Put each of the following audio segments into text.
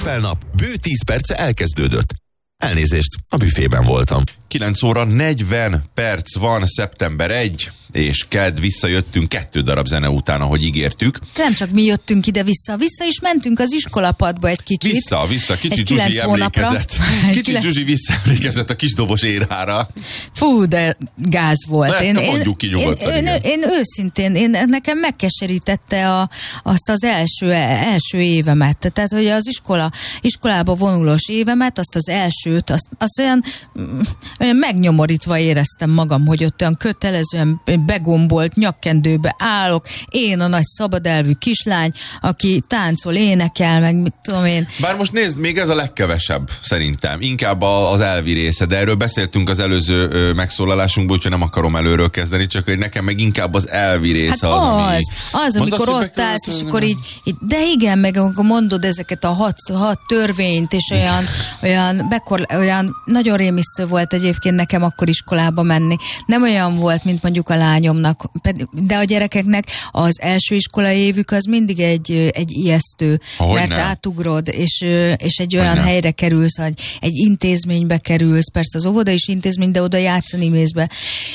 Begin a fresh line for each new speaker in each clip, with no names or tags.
Felnap bő 10 perce elkezdődött. Elnézést, a büfében voltam.
9 óra 40 perc van, szeptember 1, és kedd visszajöttünk 2 darab zene után, ahogy ígértük.
Nem csak mi jöttünk ide-vissza is mentünk az iskolapadba egy kicsit.
Vissza, kicsit Zsuzsi emlékezett. Kicsit Zsuzsi visszaemlékezett a kisdobos érára.
Fú, de gáz volt.
Mondjuk ki nyugodtan.
Én őszintén, nekem megkeserítette azt az első évemet. Tehát, hogy az iskolába vonulós évemet, azt az elsőt, azt olyan megnyomorítva éreztem magam, hogy ott olyan kötelezően begombolt nyakkendőbe állok, én a nagy szabadelvű kislány, aki táncol, énekel, meg mit tudom én.
Bár most nézd, még ez a legkevesebb szerintem, inkább az elvi része, de erről beszéltünk az előző megszólalásunkból, úgyhogy nem akarom előről kezdeni, csak hogy nekem meg inkább az elvi része
az, amikor ott állsz, és akkor így, de igen, meg amikor mondod ezeket a hat törvényt, és olyan nagyon rémisztő volt egyébként nekem akkor iskolába menni. Nem olyan volt, mint mondjuk a lányomnak, de a gyerekeknek az első iskolai évük az mindig egy ijesztő, mert átugrod, és egy olyan helyre kerülsz, hogy egy intézménybe kerülsz, persze az óvoda is intézmény, de oda játszani mész be.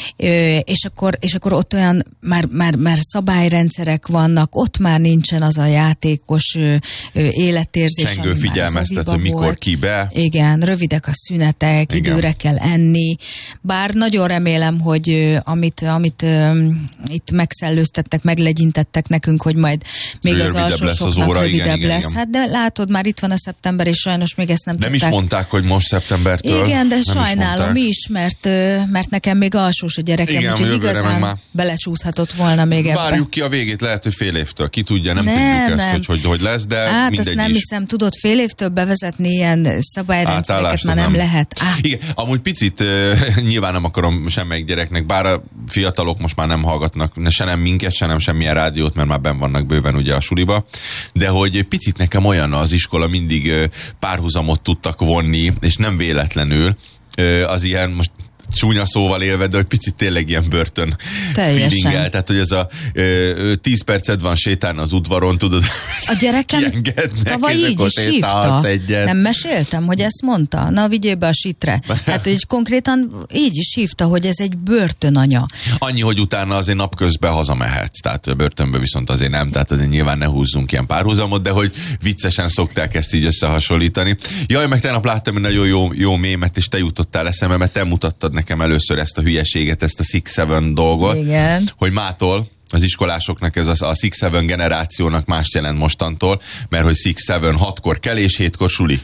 És akkor ott olyan már szabályrendszerek vannak, ott már nincsen az a játékos életérzés.
Csengő figyelmeztet, hogy mikor ki be.
Igen, rövidek a szünetek, igen. Időre kell enni. Bár nagyon remélem, hogy amit itt megszellőztettek, meglegyintettek nekünk, hogy majd még az alsósoknak rövidebb lesz. Igen. Hát de látod, már itt van a szeptember, és sajnos még ezt nem tudták.
Nem is mondták, hogy most szeptembertől.
Igen, de sajnálom is, mert nekem még alsós a gyerekem, igen, úgyhogy igazán belecsúszhatott volna még ebbe.
Várjuk ki a végét, lehet, hogy fél évtől. Ki tudja, nem tudjuk ezt, hogy lesz, de
hát
mindegy
azt nem
is.
hiszem, tudod, fél évtől bevezetni ilyen szabályrendszereket már nem lehet.
Igen, amúgy picit nyilván nem akarom semmelyik gyereknek, bár a fiatalok most már nem hallgatnak se nem minket, se nem semmilyen rádiót, mert már benn vannak bőven ugye a suliba, de hogy picit nekem olyan az iskola, mindig párhuzamot tudtak vonni, és nem véletlenül az ilyen, most csúnya szóval élve, de hogy picit tényleg ilyen börtön feelinggel. Tehát, hogy ez a 10 perced van sétálni az udvaron, tudod,
a gyerekem tavaly így is hívta. Nem meséltem, hogy ezt mondta? Na, vigyél be a sitre. Hát, hogy konkrétan így is hívta, hogy ez egy börtönanya.
Annyi, hogy utána azért napközben hazamehetsz. Tehát a börtönbe viszont azért nem. Tehát azért nyilván ne húzzunk ilyen párhuzamot, de hogy viccesen szokták ezt így összehasonlítani. Jaj, meg tegnap láttam egy nagyon jó mémet, és te jutottál eszembe, mert te mutattad nekem először ezt a hülyeséget, ezt a 6-7 dolgot.
Igen.
Hogy mától az iskolásoknak ez a 6-7 generációnak mást jelent mostantól, mert hogy 6-7, 6-kor kelés, 7-kor suli.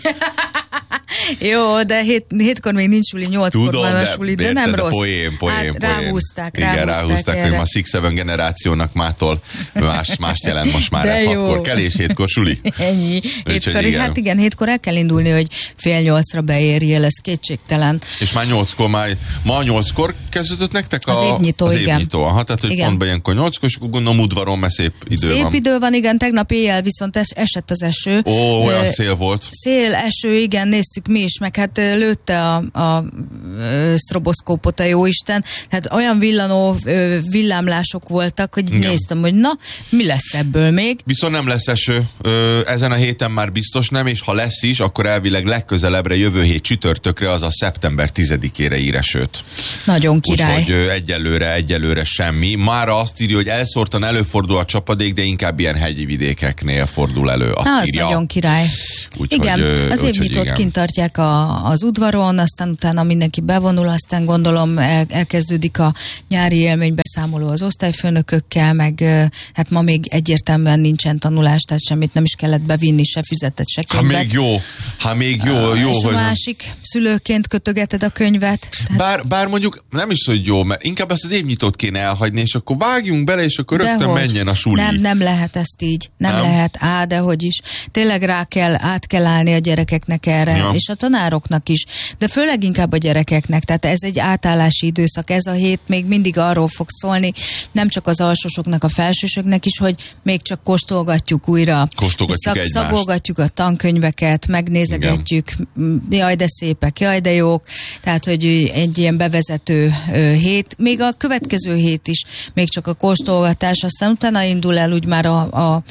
Jó, de 7-kor még nincs suli, 8-kor már a suli, de nem rossz.
Poén.
Ráhúzták
hogy ma 6-7 generációnak mától mást jelent most már. Ez 6-kor kelés, 7-kor suli.
Ennyi. Hát igen, 7-kor el kell indulni, hogy 7:30 beérjél, ez kétségtelen.
És már 8-kor, ma 8-kor kezdődött nektek
az évnyitó,
az
igen.
Évnyitó. Aha, tehát, hogy igen. Pontban ilyenkor 8-kor, és akkor gondolom udvaron, mert szép idő van.
Szép idő van, igen, tegnap éjjel viszont esett az eső.
Ó, olyan szél volt.
Szél, eső, igen, néztük mi is, meg hát lőtte a sztroboszkópot a jóisten, hát olyan villanó villámlások voltak, hogy igen. Néztem, hogy na, mi lesz ebből még?
Viszont nem lesz eső, ezen a héten már biztos nem, és ha lesz is, akkor elvileg legközelebbre jövő hét csütörtökre, azaz szeptember 10-ére ír esőt.
Nagyon király.
Úgyhogy egyelőre semmi. Mára azt írja, hogy elszórtan előfordul a csapadék, de inkább ilyen hegyi vidékeknél fordul elő. Azt
az
írja.
Nagyon király. Igen, az évnyitót kint tartják az udvaron, aztán utána mindenki bevonul, aztán gondolom elkezdődik a nyári élménybeszámoló az osztályfőnökökkel, meg hát ma még egyértelműen nincsen tanulás, tehát semmit nem is kellett bevinni, se füzetet, se könyvet.
Ha még jó.
És
hogy
a másik szülőként kötögeted a könyvet.
Bár mondjuk nem is, hogy jó, mert inkább ezt az évnyitót kéne elhagyni, és akkor vágjunk bele, és akkor rögtön menjen a suli.
Nem lehet ezt így. Nem lehet. Dehogy is. Tényleg át kell állni a gyerekeknek erre, ja. És a tanároknak is. De főleg inkább a gyerekeknek. Tehát ez egy átállási időszak. Ez a hét még mindig arról fog szólni, nem csak az alsósoknak, a felsősöknek is, hogy még csak kóstolgatjuk újra. Szagolgatjuk a tankönyveket, megnézegetjük. Igen. Jaj, de szépek, jaj, de jók. Tehát, hogy egy ilyen bevezető hét. Még a következő hét is még csak a kóstolgatás, aztán utána indul el úgy már a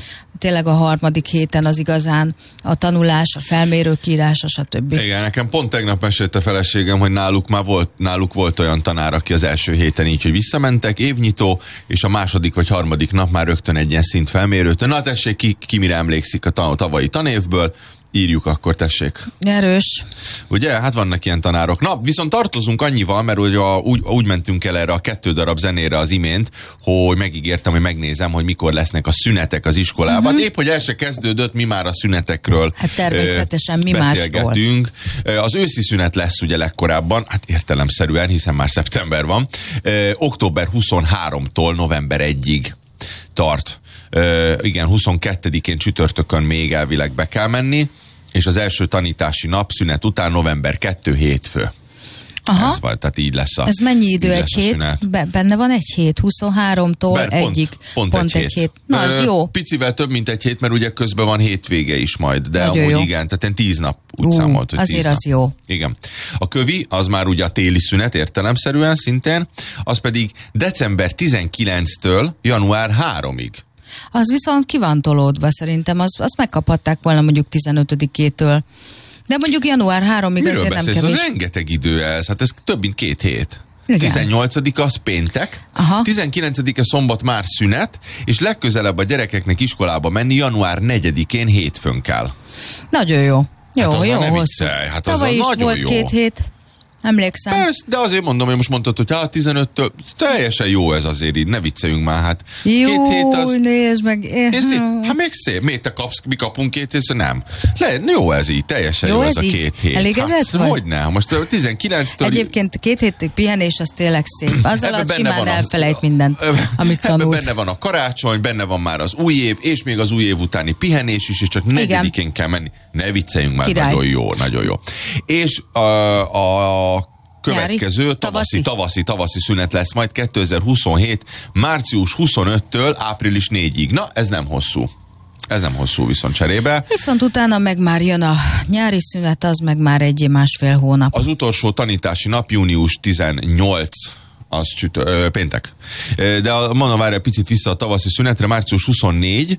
tényleg a harmadik héten az igazán a tanulás, a felmérők írása, stb.
Igen, nekem pont tegnap mesélte a feleségem, hogy náluk volt olyan tanár, aki az első héten így, hogy visszamentek, évnyitó, és a második vagy harmadik nap már rögtön egy ilyen szintfelmérőt. Na tessék, ki mire emlékszik a tavalyi tanévből, írjuk akkor, tessék.
Erős.
Ugye? Hát vannak ilyen tanárok. Na, viszont tartozunk annyival, mert úgy mentünk el erre a 2 darab zenére az imént, hogy megígértem, hogy megnézem, hogy mikor lesznek a szünetek az iskolában. Épp, hogy el se kezdődött, mi már a szünetekről
hát természetesen mi
beszélgetünk. Az őszi szünet lesz ugye legkorábban, hát értelemszerűen, hiszen már szeptember van. Október 23-tól november 1-ig tart. Igen, 22-én csütörtökön még elvileg be kell menni, és az első tanítási nap szünet után november 2 hétfő.
Aha.
Ez van, tehát így lesz
ez mennyi idő egy hét? Benne van egy hét, 23-tól egyik.
Pont egy hét.
Na, az jó.
Picivel több, mint egy hét, mert ugye közben van hétvége is majd, de
nagyon
amúgy
jó.
Igen, tehát 10 nap úgy számolt, hogy 10
azért
nap.
Az jó.
Igen. A kövi, az már ugye a téli szünet értelemszerűen szintén, az pedig december 19-től január 3-ig.
Az viszont ki van tolódva szerintem, azt megkaphatták volna mondjuk 15-től. De mondjuk január 3-ig azért nem kevés.
Ez rengeteg idő ez, hát ez több mint 2 hét.
Igen.
18-a az péntek, 19-e szombat már szünet, és legközelebb a gyerekeknek iskolába menni január 4-én hétfőn kell.
Nagyon jó. Jó,
hát
jó.
Ne viccelj, hát az
tavaly is
nagyon
volt
jó.
2 hét. Emlékszem.
Persze, de azért mondom, hogy most mondtad, hogy 15-től teljesen jó ez azért így, ne vicceljünk már, hát.
Jó,
2 hét az...
nézd meg.
Hát még szép, miért te kapsz, mi kapunk 2 hét, nem. Jó ez így, teljesen jó ez a 2 hét.
Elégedett vagy?
Hogyne, most 19-től...
Egyébként 2 hétig pihenés, az tényleg szép. Az alatt simán elfelejt mindent, amit tanult.
Benne van a karácsony, benne van már az új év, és még az új év utáni pihenés is, és csak 4-én kell menni. Ne vicceljünk már,
Király.
Nagyon jó. És a következő tavaszi szünet lesz majd 2027. március 25-től április 4-ig. Na, ez nem hosszú. Ez nem hosszú viszont cserébe.
Viszont utána meg már jön a nyári szünet, az meg már 1,5 hónap.
Az utolsó tanítási nap június 18. Az péntek. De mondom, várj egy picit vissza a tavaszi szünetre, március 24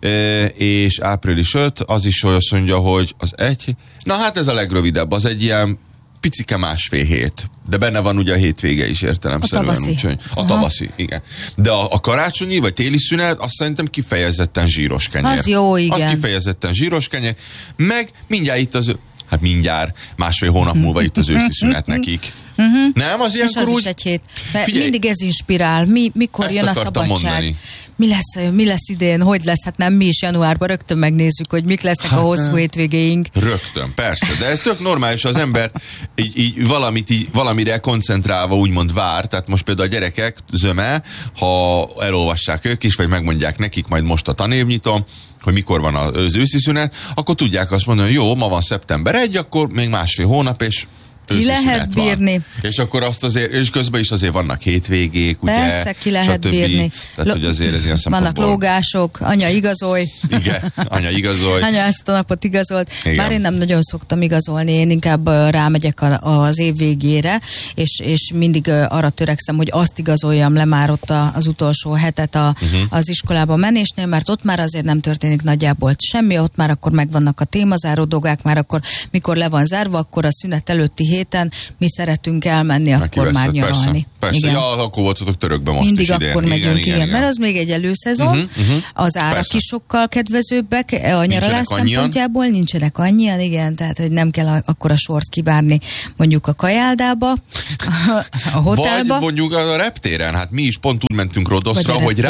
és április 5, az is azt mondja, hogy az egy... Na hát ez a legrövidebb, az egy ilyen picike 1,5 hét. De benne van ugye a hétvége is értelemszerűen. A tavaszi, igen. De a karácsonyi vagy téli szünet, azt szerintem kifejezetten zsíros kenyér.
Az jó, igen.
Az kifejezetten zsíros kenyér. Meg mindjárt itt az... Hát mindjárt 1,5 hónap múlva itt az őszi szünet nekik. Nem, az ilyenkor
és az
úgy...
is egy hét. Mindig ez inspirál. Mikor jön a szabadság?
Mondani.
Mi lesz idén? Hogy lesz? Hát nem mi is januárban rögtön megnézzük, hogy mik lesznek a hosszú hétvégéink. Rögtön,
persze. De ez tök normális, az ember így valamire koncentrálva úgymond vár. Tehát most például a gyerekek zöme, ha elolvassák ők is, vagy megmondják nekik majd most a tanévnyitó, hogy mikor van az őszi szünet, akkor tudják azt mondani, hogy jó, ma van szeptember 1, akkor még 1,5 hónap, és
ki lehet bírni.
Van. És akkor azt azért, és közben is azért vannak hétvégék, ugye?
Persze, ki lehet bírni.
Tehát, hogy azért ez ilyen szempontból...
Vannak lógások, anya igazolj.
Igen, anya igazolj.
Anya ezt a napot igazolt.
Igen.
Bár én nem nagyon szoktam igazolni, én inkább rámegyek az év végére, és mindig arra törekszem, hogy azt igazoljam le már ott az utolsó hetet az iskolába menésnél, mert ott már azért nem történik nagyjából semmi, ott már akkor megvannak a témazáró dolgák, már akkor mikor le van zárva, akkor a szünet előtti héten mi szeretünk elmenni, akkor már nyaralni.
Persze. Ja, akkor voltatok Törökbe most
mindig
is idén.
Akkor megyünk, igen, mert az még egy előszezon, az árak is sokkal kedvezőbbek, a nyaralás szempontjából nincsenek annyian, igen, tehát hogy nem kell akkor a sort kivárni mondjuk a kajáldába, a hotelba.
Vagy mondjuk a reptéren, hát mi is pont úgy mentünk Rodoszra, hogy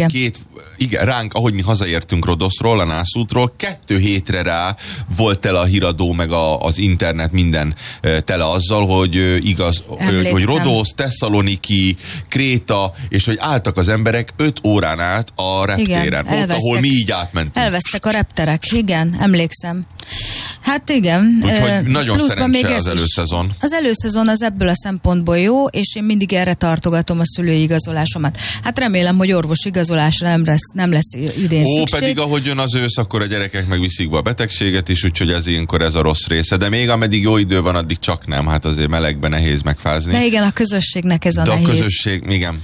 ránk, ahogy mi hazaértünk Rodoszról, a Nászútról, 2 hétre rá volt tele a híradó, meg az internet, minden tele azzal, hogy hogy Rodosz, Tesszaloniki, Kréta, és hogy álltak az emberek 5 órán át a reptéren. Igen, ott, ahol mi így átmentünk.
Elvesztek a repterek, igen, emlékszem. Hát igen.
Úgyhogy nagyon szerencsé az előszezon.
Az előszezon az ebből a szempontból jó, és én mindig erre tartogatom a szülői igazolásomat. Hát remélem, hogy orvosi igazolásra nem lesz idén szükség.
Pedig ahogy jön az ősz, akkor a gyerekek megviszik be a betegséget is, úgyhogy ez ilyenkor ez a rossz része. De még ameddig jó idő van, addig csak nem. Hát azért melegben nehéz megfázni.
De igen, a közösségnek ez a
nehéz.
De
a közösség, igen.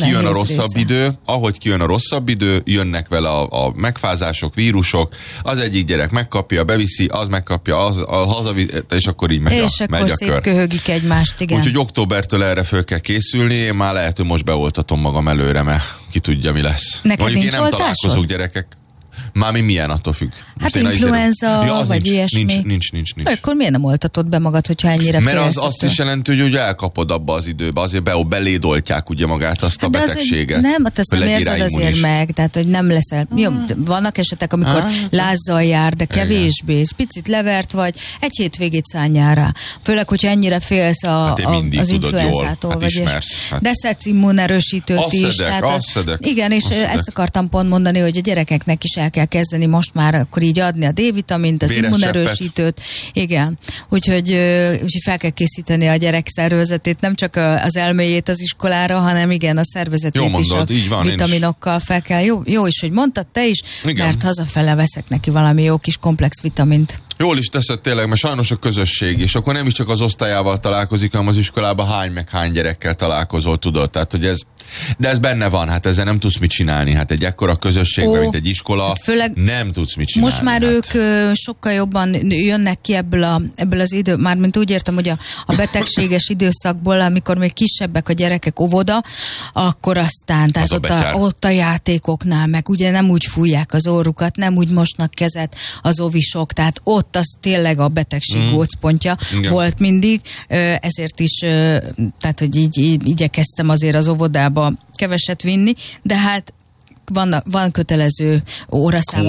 Ahogy kijön a rosszabb idő, jönnek vele a megfázások, vírusok, az egyik gyerek megkapja, beviszi, az megkapja, az hazavisz, és akkor így megy
és akkor szétköhögik egymást, igen.
Úgyhogy októbertől erre föl kell készülni, én már lehet, hogy most beoltatom magam előre, mert ki tudja, mi lesz.
Neked
mondjuk
nincs
én nem
oltásod?
Találkozok gyerekek. Már milyen, attól függ.
Hát influenza, vagy ilyesmi.
Nincs.
Akkor miért nem oltatod be magad, hogyha ennyire félsz?
Mert az azt is jelenti, hogy elkapod abba az időbe, azért belédoltják ugye magát azt a betegséget.
Nem, azt nem érzed azért meg, tehát hogy nem leszel. Jó, vannak esetek, amikor lázzal jár, de kevésbé. Picit levert vagy, egy hétvégét szánjál rá. Főleg, hogyha ennyire félsz az influenzától. De szedsz immunerősítőt is. Igen, és ezt akartam pont mondani, hogy a gyerekeknek is el kell kezdeni most már akkor így adni a D-vitamint, az immunerősítőt. Igen. Úgyhogy fel kell készíteni a gyerek szervezetét, nem csak az elméjét az iskolára, hanem igen, a szervezetét
jó mondod,
is a vitaminokkal fel kell. Jó is, hogy mondtad te is, igen. Mert hazafele veszek neki valami jó kis komplex vitamint.
Jól is teszed tényleg, mert sajnos a közösség, és akkor nem is csak az osztályával találkozik, hanem az iskolában hány gyerekkel találkozol, tudod. Tehát, hogy ez benne van, hát ezzel nem tudsz mit csinálni. Hát egy ekkora közösségben, mint egy iskola, hát főleg nem tudsz mit csinálni.
Most már ők sokkal jobban jönnek ki ebből az idő, mármint úgy értem, hogy a betegséges időszakból, amikor még kisebbek a gyerekek óvoda, akkor aztán, tehát ott a játékoknál, meg ugye nem úgy fújják az orrukat, nem úgy mosnak kezet az ovisok, tehát ott az tényleg a betegség gócpontja volt mindig, ezért is, tehát hogy így igyekeztem azért az óvodába keveset vinni, de hát van kötelező óraszám,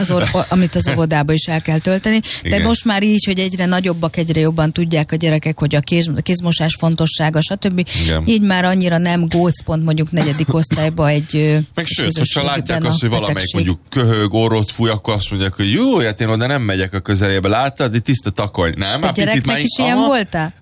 amit az óvodába is el kell tölteni, de igen. Most már így, hogy egyre nagyobbak, egyre jobban tudják a gyerekek, hogy a kézmosás fontossága, stb. Igen. Így már annyira nem gócpont mondjuk 4. osztályba egy
meg sőt, hogyha látják azt, hogy valamelyik mondjuk köhög, orrot fúj, akkor azt mondják, hogy jó, hát én oda nem megyek a közelébe, láttad, itt tiszta takony. Nem,
a gyereknek is ilyen voltál?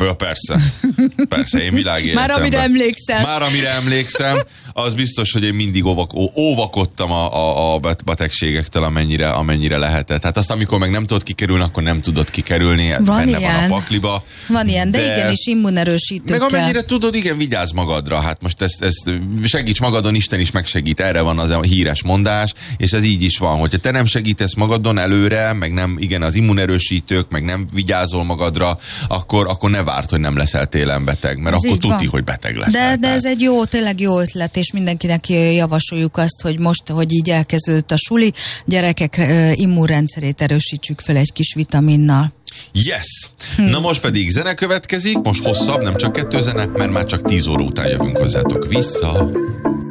Persze, én világéletemben. Már amire emlékszem, az biztos, hogy én mindig óvakodtam a betegségektől, amennyire lehetett. Hát azt, amikor meg nem tudod kikerülni, akkor nem tudod kikerülni, van a pakliba.
Van ilyen, de igenis immunerősítőkkel.
Meg amennyire tudod, igen, vigyázz magadra. Hát most ezt segíts magadon, Isten is megsegít. Erre van az a híres mondás, és ez így is van, hogyha te nem segítesz magadon előre, meg nem, igen, az immunerősítők, meg nem vigyázol magadra, akkor ne várd, hogy nem leszel télen beteg, mert ez akkor tuti, hogy beteg leszel.
De ez egy tényleg jó ötlet, és mindenkinek javasoljuk azt, hogy most, hogy így elkezdődött a suli, gyerekek immunrendszerét erősítsük fel egy kis vitaminnal.
Yes! Na most pedig zene következik, most hosszabb, nem csak 2 zene, mert már csak 10 óra után jövünk hozzátok vissza.